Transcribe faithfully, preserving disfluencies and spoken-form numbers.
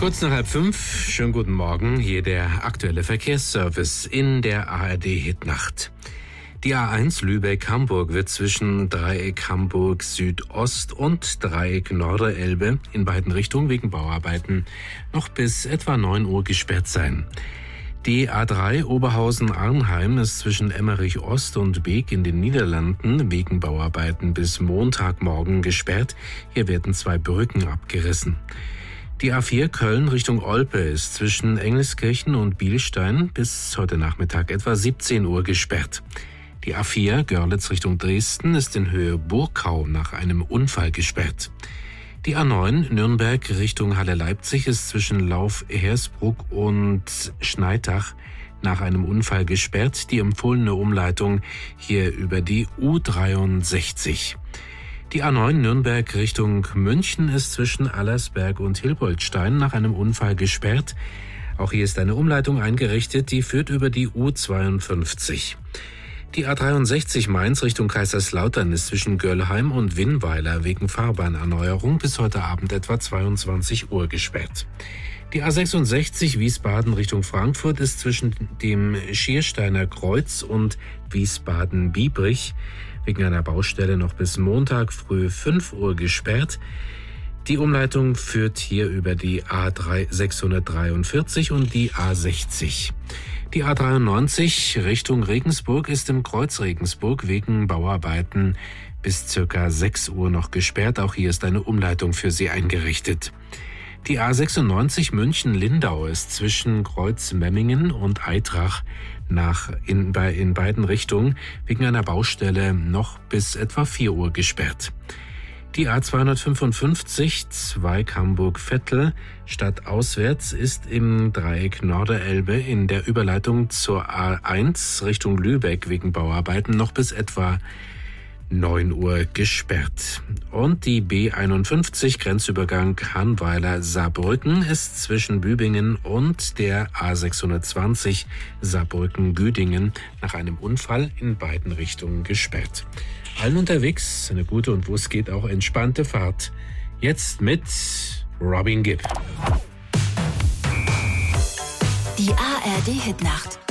Kurz nach halb fünf, schönen guten Morgen, hier der aktuelle Verkehrsservice in der A R D-Hitnacht. Die A eins Lübeck-Hamburg wird zwischen Dreieck Hamburg Südost und Dreieck Norderelbe in beiden Richtungen wegen Bauarbeiten noch bis etwa neun Uhr gesperrt sein. Die A drei Oberhausen-Arnheim ist zwischen Emmerich Ost und Beek in den Niederlanden wegen Bauarbeiten bis Montagmorgen gesperrt. Hier werden zwei Brücken abgerissen. Die A vier Köln Richtung Olpe ist zwischen Engelskirchen und Bielstein bis heute Nachmittag etwa siebzehn Uhr gesperrt. Die A vier Görlitz Richtung Dresden ist in Höhe Burkau nach einem Unfall gesperrt. Die A neun Nürnberg Richtung Halle-Leipzig ist zwischen Lauf-Hersbruck und Schneidach nach einem Unfall gesperrt. Die empfohlene Umleitung hier über die U dreiundsechzig. Die A neun Nürnberg Richtung München ist zwischen Allersberg und Hilboldstein nach einem Unfall gesperrt. Auch hier ist eine Umleitung eingerichtet, die führt über die U zweiundfünfzig. Die A dreiundsechzig Mainz Richtung Kaiserslautern ist zwischen Göllheim und Winnweiler wegen Fahrbahnerneuerung bis heute Abend etwa zweiundzwanzig Uhr gesperrt. Die A sechsundsechzig Wiesbaden Richtung Frankfurt ist zwischen dem Schiersteiner Kreuz und Wiesbaden-Biebrich wegen einer Baustelle noch bis Montag früh fünf Uhr gesperrt. Die Umleitung führt hier über die A sechshundertdreiundvierzig und die A sechzig. Die A dreiundneunzig Richtung Regensburg ist im Kreuz Regensburg wegen Bauarbeiten bis circa sechs Uhr noch gesperrt. Auch hier ist eine Umleitung für sie eingerichtet. Die A sechsundneunzig München-Lindau ist zwischen Kreuz Memmingen und Eitrach nach in, bei, in beiden Richtungen wegen einer Baustelle noch bis etwa vier Uhr gesperrt. Die A zweihundertfünfundfünfzig Zweig Hamburg-Vettel stadtauswärts ist im Dreieck Norderelbe in der Überleitung zur A eins Richtung Lübeck wegen Bauarbeiten noch bis etwa neun Uhr gesperrt. Und die B einundfünfzig Grenzübergang Hanweiler-Saarbrücken ist zwischen Bübingen und der A sechshundertzwanzig Saarbrücken-Güdingen nach einem Unfall in beiden Richtungen gesperrt. Allen unterwegs eine gute und wo es geht auch entspannte Fahrt. Jetzt mit Robin Gibb. Die A R D-Hitnacht